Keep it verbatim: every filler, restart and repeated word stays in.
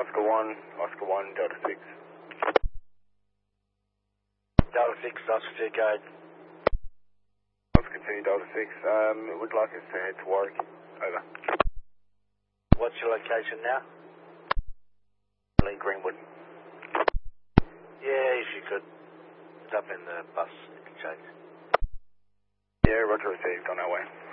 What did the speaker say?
Oscar one, Oscar one, Delta six. Delta six, Oscar two code. Oscar two, Delta six. Um, would like us to head to Warwick. Over. What's your location now? Lee Greenwood. Yeah, if you could. It's up in the bus interchange. Yeah, roger received, on our way.